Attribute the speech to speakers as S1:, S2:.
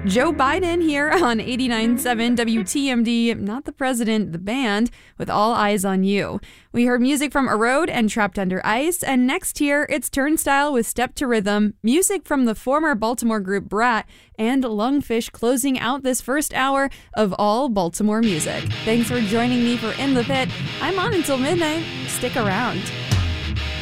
S1: Joe Biden here on 89.7 WTMD, not the president, the band, with All Eyes on You. We heard music from Erode and Trapped Under Ice, and next here, it's Turnstile with Step to Rhythm, music from the former Baltimore group Brat, and Lungfish closing out this first hour of All Baltimore Music. Thanks for joining me for In the Pit. I'm on until midnight. Stick around.